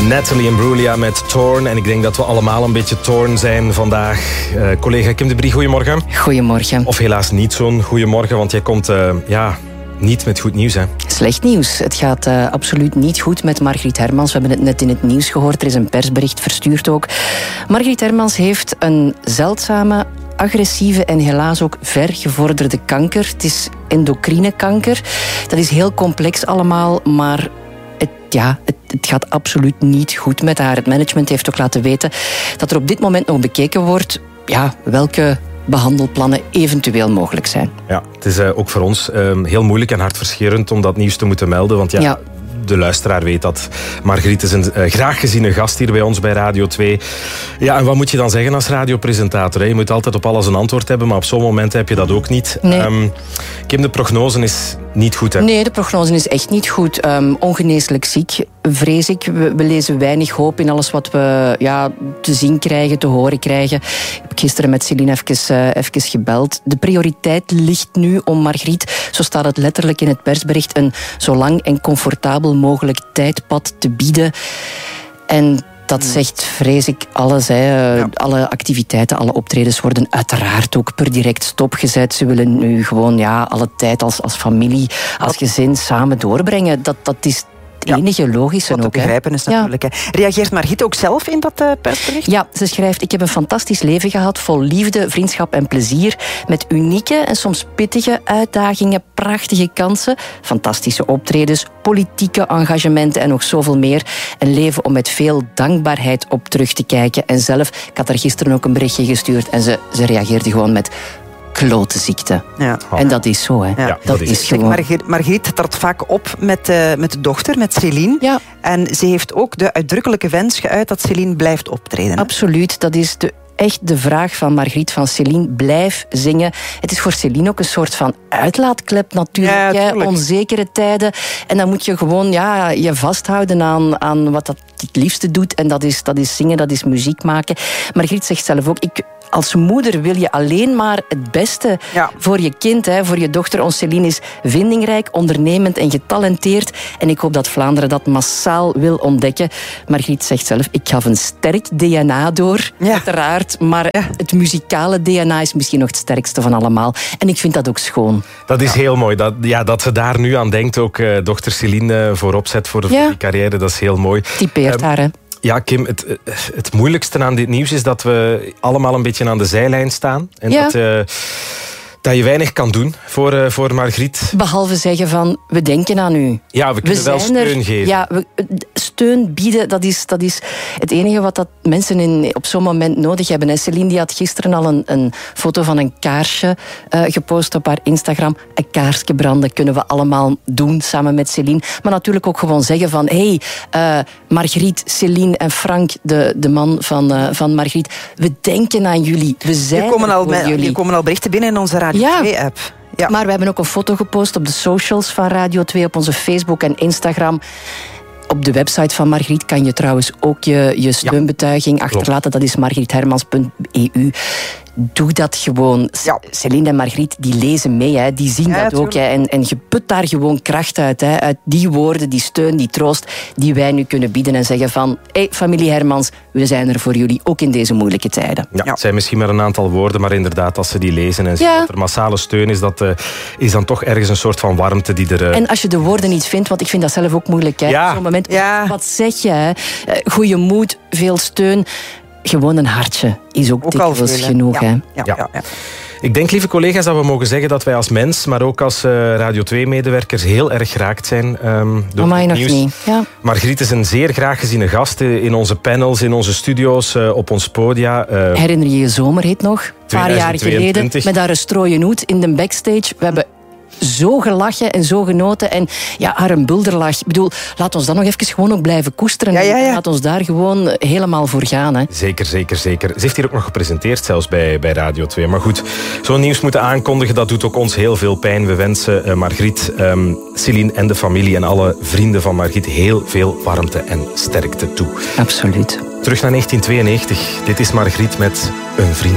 Natalie Imbruglia met Torn. En ik denk dat we allemaal een beetje torn zijn vandaag. Collega Kim de Brie, goedemorgen. Goedemorgen. Of helaas niet zo'n goedemorgen, want jij komt niet met goed nieuws, hè? Slecht nieuws. Het gaat absoluut niet goed met Margriet Hermans. We hebben het net in het nieuws gehoord. Er is een persbericht verstuurd ook. Margriet Hermans heeft een zeldzame, agressieve en helaas ook vergevorderde kanker. Het is endocrine kanker. Dat is heel complex allemaal, maar het gaat absoluut niet goed met haar. Het management heeft ook laten weten dat er op dit moment nog bekeken wordt welke behandelplannen eventueel mogelijk zijn. Ja, het is ook voor ons heel moeilijk en hartverscheurend om dat nieuws te moeten melden, want de luisteraar weet dat. Margriet is een graag geziene gast hier bij ons bij Radio 2. Ja, en wat moet je dan zeggen als radiopresentator? Hè? Je moet altijd op alles een antwoord hebben, maar op zo'n moment heb je dat ook niet. Nee. Kim, de prognose is niet goed, hè? Nee, de prognose is echt niet goed. Ongeneeslijk ziek, vrees ik. We lezen weinig hoop in alles wat we te zien krijgen, te horen krijgen. Ik heb gisteren met Céline even gebeld. De prioriteit ligt nu om Margriet, zo staat het letterlijk in het persbericht, een zo lang en comfortabel mogelijk tijdpad te bieden. En dat zegt, vrees ik, alles. Alle activiteiten, alle optredens worden uiteraard ook per direct stopgezet. Ze willen nu gewoon alle tijd als familie, als gezin samen doorbrengen. Dat is het enige logische ook. Wat te begrijpen is natuurlijk. Hè. Reageert Margriet ook zelf in dat persbericht? Ja, ze schrijft: ik heb een fantastisch leven gehad, vol liefde, vriendschap en plezier, met unieke en soms pittige uitdagingen, prachtige kansen, fantastische optredens, politieke engagementen en nog zoveel meer. Een leven om met veel dankbaarheid op terug te kijken. En zelf, ik had haar gisteren ook een berichtje gestuurd en ze reageerde gewoon met klote ziekte. Ja. En dat is zo, hè. Ja. Dat is gewoon. Margriet trad vaak op met de dochter, met Céline. Ja. En ze heeft ook de uitdrukkelijke wens geuit dat Céline blijft optreden. Absoluut, dat is echt de vraag van Margriet, van Céline, blijf zingen. Het is voor Céline ook een soort van uitlaatklep natuurlijk. Ja, onzekere tijden. En dan moet je gewoon je vasthouden aan wat dat het liefste doet. En dat is zingen, dat is muziek maken. Margriet zegt zelf ook, als moeder wil je alleen maar het beste voor je kind, voor je dochter. Ons Céline is vindingrijk, ondernemend en getalenteerd. En ik hoop dat Vlaanderen dat massaal wil ontdekken. Margriet zegt zelf, ik gaf een sterk DNA door, uiteraard. Maar het muzikale DNA is misschien nog het sterkste van allemaal. En ik vind dat ook schoon. Dat is heel mooi. Dat ze daar nu aan denkt, ook dochter Céline voorop zet voor die carrière. Dat is heel mooi. Typeert haar, hè. Ja, Kim, het moeilijkste aan dit nieuws is dat we allemaal een beetje aan de zijlijn staan. En dat je weinig kan doen voor Margriet. Behalve zeggen van, we denken aan u. Ja, we kunnen wel steun geven. Ja, steun bieden, dat is het enige wat dat mensen op zo'n moment nodig hebben. En Céline die had gisteren al een foto van een kaarsje gepost op haar Instagram. Een kaarsje branden kunnen we allemaal doen samen met Céline. Maar natuurlijk ook gewoon zeggen van, Margriet, Céline en Frank, de man van Margriet, we denken aan jullie. We zijn jullie. Er komen al berichten binnen in onze Radio 2-app. Ja. Maar we hebben ook een foto gepost op de socials van Radio 2, op onze Facebook en Instagram. Op de website van Margriet kan je trouwens ook je steunbetuiging achterlaten. Dat is margriethermans.eu. Doe dat gewoon. Céline en Margriet, die lezen mee, hè. Die zien dat ook. Hè. En je put daar gewoon kracht uit. Hè. Uit die woorden, die steun, die troost die wij nu kunnen bieden en zeggen van, familie Hermans, we zijn er voor jullie, ook in deze moeilijke tijden. Ja, het zijn misschien maar een aantal woorden, maar inderdaad, als ze die lezen en zien dat er massale steun is, dat is dan toch ergens een soort van warmte die er... En als je de woorden niet vindt, want ik vind dat zelf ook moeilijk, hè. Op zo'n moment, wat zeg je, hè? Goeie moed, veel steun. Gewoon een hartje is ook dikwijls genoeg. Ja. Ik denk, lieve collega's, dat we mogen zeggen dat wij als mens, maar ook als Radio 2-medewerkers heel erg geraakt zijn door het nieuws. Niet. Ja. Margriet is een zeer graag geziene gast in onze panels, in onze studio's, op ons podia. Herinner je zomerhit nog? Een paar jaar geleden, met haar strooien hoed in de backstage. We hebben zo gelachen en zo genoten. En haar een bulderlach. Ik bedoel, laat ons dan nog even gewoon ook blijven koesteren. Laat ons daar gewoon helemaal voor gaan. Hè. Zeker. Ze heeft hier ook nog gepresenteerd, zelfs bij Radio 2. Maar goed, zo'n nieuws moeten aankondigen, dat doet ook ons heel veel pijn. We wensen Margriet, Céline en de familie en alle vrienden van Margriet heel veel warmte en sterkte toe. Absoluut. Terug naar 1992. Dit is Margriet met Een vriend.